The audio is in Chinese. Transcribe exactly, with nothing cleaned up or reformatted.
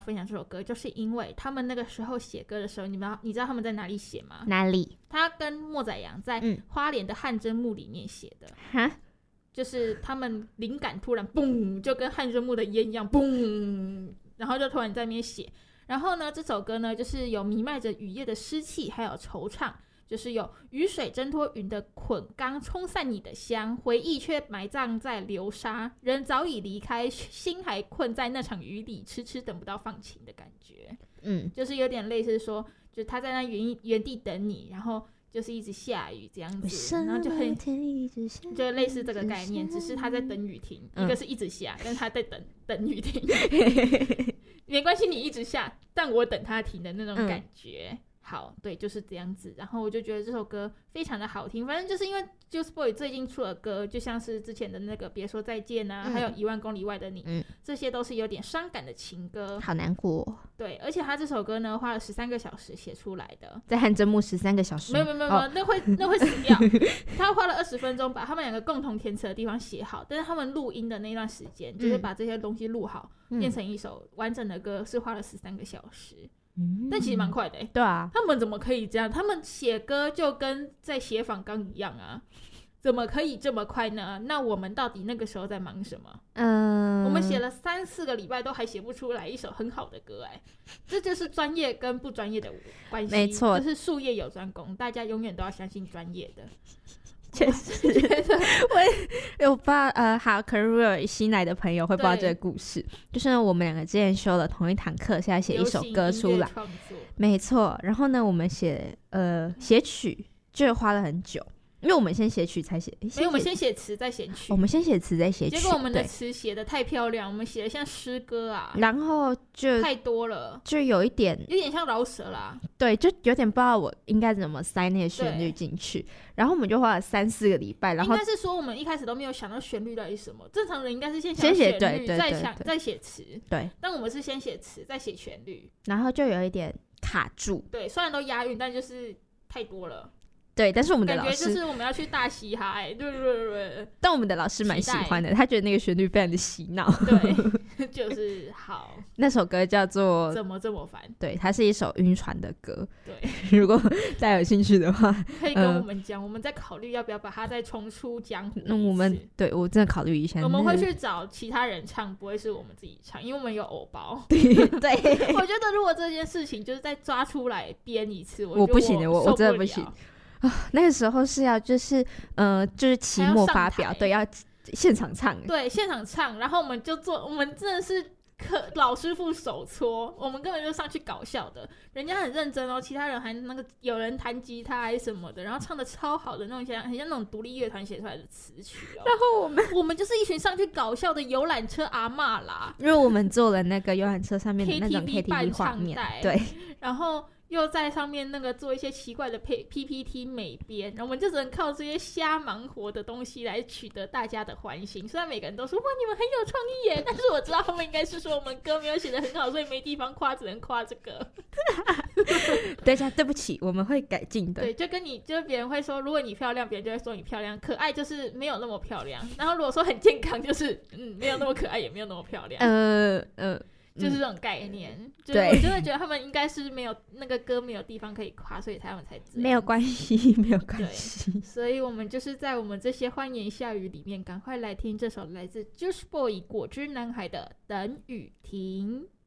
分享这首歌，就是因为他们那个时候写歌的时候，你们你知道他们在哪里写吗？ 哪里？ 他跟莫宰阳在花莲的汗蒸木里面写的。 哈、嗯， 就是他们灵感突然嘣，就跟汗蒸木的烟一样嘣，然后就突然在那边写。然后呢，这首歌呢，就是有弥漫着雨夜的湿气，还有惆怅。就是有雨水挣脱云的捆钢，冲散你的香，回忆却埋葬在流沙，人早已离开，心还困在那场雨里，迟迟等不到放晴的感觉。嗯，就是有点类似说，就他在那 原, 原地等你，然后就是一直下雨这样子，然后就很就类似这个概念，只是他在等雨停、嗯、一个是一直下，但是他在等等雨停没关系，你一直下，但我等他停的那种感觉、嗯，好，对，就是这样子。然后我就觉得这首歌非常的好听，反正就是因为 Juice Boy 最近出了歌，就像是之前的那个别说再见啊、嗯、还有一万公里外的你、嗯、这些都是有点伤感的情歌， 好难过、哦。 对，而且他这首歌呢花了十三个小时写出来的， 在汗蒸木十三个小时， 没有没有没有、哦、那会那会死掉他花了二十分钟把他们两个共同填词的地方写好，但是他们录音的那段时间、嗯、就是把这些东西录好、嗯、变成一首完整的歌是花了十三个小时，嗯、但其实蛮快的、欸、 对啊， 他们怎么可以这样？他们写歌就跟在写访纲一样啊，怎么可以这么快呢？那我们到底那个时候在忙什么？嗯，我们写了三四个礼拜都还写不出来一首很好的歌、欸、这就是专业跟不专业的关系，没错，就是术业有专攻，大家永远都要相信专业的。 确实我我不知道呃，好，可能如果有新来的朋友会不知道这个故事，就是呢我们两个之前修了同一堂课，现在写一首歌出来，没错。然后呢我们写呃写曲就花了很久，因为我们先写曲才写， 没有，我们先写词再写曲， 我们先写词再写曲， 结果我们的词写得太漂亮，我们写得像诗歌啊， 然后就太多了， 就有一点有点像饶舌啦， 对，就有点不知道我应该怎么塞那个旋律进去，然后我们就花了三四个礼拜，然后应该是说我们一开始都没有想到旋律到底是什么，正常人应该是先想到旋律， 对对对对再想再写词， 对， 但我们是先写词再写旋律， 然后就有一点卡住， 对，虽然都押韵，但就是太多了。 对，但是我们的老师感觉就是我们要去大嘻哈、欸、对对对对， 但我们的老师蛮喜欢的，他觉得那个旋律非常的洗脑， 对，就是好。 那首歌叫做怎么这么烦， 对，它是一首晕船的歌， 对， 如果大家有兴趣的话可以跟我们讲、呃、我们在考虑要不要把它再重出江湖。 那我们对我真的考虑一下， 我们会去找其他人唱，不会是我们自己唱，因为我们有偶包。 对对我觉得如果这件事情就是再抓出来编一次，我我不行的，我我真的不行啊！那个时候是要就是呃就是期末发表，对，要现场唱， 对，现场唱，然后我们就做，我们真的是课老师傅手搓，我们根本就上去搞笑的，人家很认真哦，其他人还那个有人弹吉他还是什么的，然后唱的超好的那种，像很像那种独立乐团写出来的词曲哦。 然后我们我们就是一群上去搞笑的游览车阿嬷啦， 因为我们做了那个游览车上面的那种 K T V 画面，对， 然后又在上面那个做一些奇怪的 P P T 美编，然后我们就只能靠这些瞎忙活的东西来取得大家的欢心。虽然每个人都说哇你们很有创意耶，但是我知道他们应该是说我们歌没有写得很好，所以没地方夸，只能夸这个。 等一下，对不起，我们会改进的。 对，就跟你就是别人会说，如果你漂亮，别人就会说你漂亮；可爱就是没有那么漂亮。然后如果说很健康，就是嗯没有那么可爱，也没有那么漂亮。呃呃。就是这种概念、嗯、就是我真的觉得他们应该是没有那个歌没有地方可以夸，所以他们才这样。 没有关系没有关系， 所以我们就是在我们这些欢言笑语里面赶快来听这首来自 Juice Boy 果汁男孩的等雨停。